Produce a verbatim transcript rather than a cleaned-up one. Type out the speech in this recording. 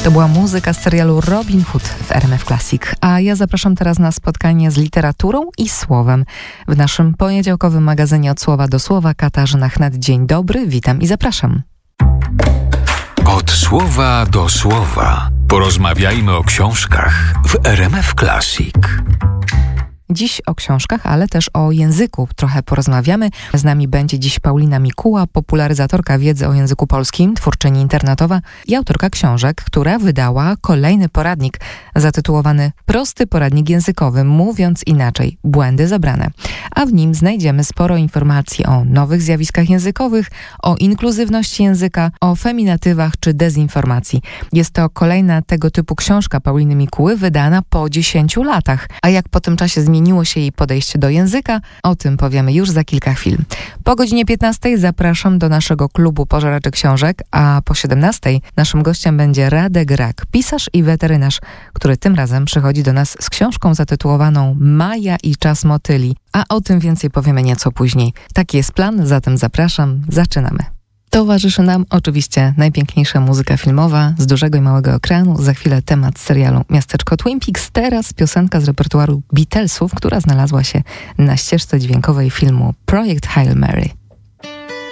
To była muzyka z serialu Robin Hood w R M F Classic, a ja zapraszam teraz na spotkanie z literaturą i słowem w naszym poniedziałkowym magazynie Od Słowa do Słowa. Katarzyna Chnet, dzień dobry, witam i zapraszam. Od Słowa do Słowa. Porozmawiajmy o książkach w R M F Classic. Dziś o książkach, ale też o języku trochę porozmawiamy. Z nami będzie dziś Paulina Mikuła, popularyzatorka wiedzy o języku polskim, twórczyni internetowa i autorka książek, która wydała kolejny poradnik zatytułowany Prosty poradnik językowy, mówiąc inaczej, błędy zabrane. A w nim znajdziemy sporo informacji o nowych zjawiskach językowych, o inkluzywności języka, o feminatywach czy dezinformacji. Jest to kolejna tego typu książka Pauliny Mikuły, wydana po dziesięciu latach. A jak po tym czasie zmieniło Zmieniło się jej podejście do języka, o tym powiemy już za kilka chwil. Po godzinie piętnastej zapraszam do naszego klubu Pożeraczy Książek, a po siedemnastej naszym gościem będzie Radek Rak, pisarz i weterynarz, który tym razem przychodzi do nas z książką zatytułowaną Maja i czas motyli, a o tym więcej powiemy nieco później. Taki jest plan, zatem zapraszam, zaczynamy. Towarzyszy nam oczywiście najpiękniejsza muzyka filmowa z dużego i małego ekranu. Za chwilę temat serialu Miasteczko Twin Peaks. Teraz piosenka z repertuaru Beatlesów, która znalazła się na ścieżce dźwiękowej filmu Projekt Hail Mary.